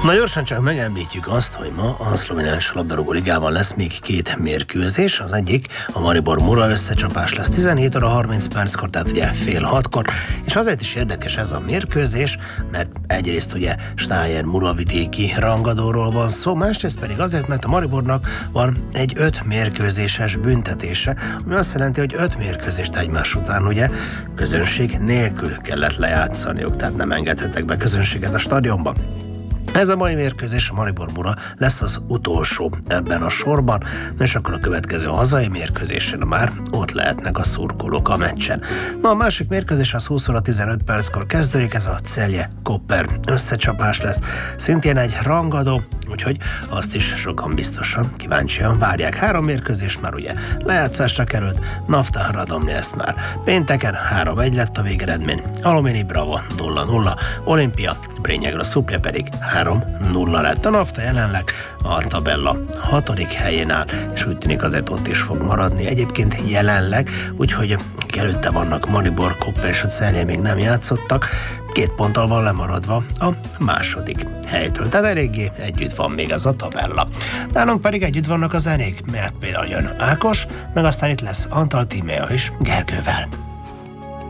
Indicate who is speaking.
Speaker 1: Na gyorsan csak megemlítjük azt, hogy ma a Szlovéniás labdarúgó ligában lesz még 2 mérkőzés. Az egyik a Maribor-Mura összecsapás lesz 17 óra 30 perckor, tehát ugye fél 6-kor, és azért is érdekes ez a mérkőzés, mert egyrészt ugye Steyr-Muravidéki rangadóról van szó, másrészt pedig azért, mert a Maribornak van egy 5 mérkőzéses büntetése, ami azt jelenti, hogy 5 mérkőzést egymás után ugye közönség nélkül kellett lejátszaniuk, tehát nem engedhetek be közönséget a stadionba. Ez a mai mérkőzés, a Maribor-Mura lesz az utolsó ebben a sorban, és akkor a következő hazai mérkőzésen már ott lehetnek a szurkolók a meccsen. Na, a másik mérkőzés az 20 óra 15 perckor kezdődik, ez a Celje-Koper összecsapás lesz, szintén egy rangadó, úgyhogy azt is sokan biztosan kíváncsian várják. 3 mérkőzés már ugye lejátszásra került, Nafta Radomlje ezt már pénteken, 3-1 lett a végeredmény, Alumini Bravo 0-0, Olimpia Brényegra Szuplje pedig 3-0 lett. A Nafta jelenleg a tabella 6. helyén áll, és úgy tűnik azért ott is fog maradni. Egyébként jelenleg, úgyhogy előtte vannak Maribor, Koper és a Celje még nem játszottak, 2 ponttal van lemaradva a második helytől. Tehát eléggé együtt van még ez a tabella. Nálunk pedig együtt vannak a zenék, mert például jön Ákos, meg aztán itt lesz Antal Tímea is Gergővel.